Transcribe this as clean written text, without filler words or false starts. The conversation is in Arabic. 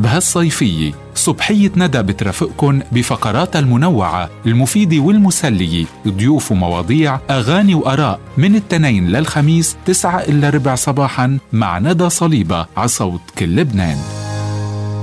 بهالصيفية صبحية ندى بترافقكن بفقرات المنوعة المفيدة والمسلية، ضيوف ومواضيع، أغاني وآراء من الاثنين للخميس 9 إلا ربع صباحا مع ندى صليبة على صوت كل لبنان.